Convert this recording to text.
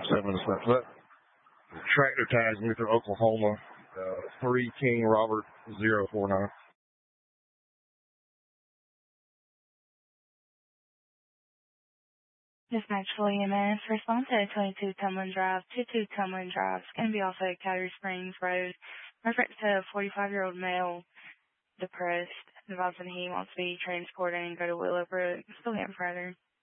7 to 7. But tractor tags me through Oklahoma. 3 King Robert 049. Dispatch for EMS, respond to 22 Tumlin Drive, 22 Tumlin Drive. It's going to be off of Cowdery Springs Road. Reference to a 45-year-old male, depressed, advising he wants to be transported and go to Willowbrook. Still getting further.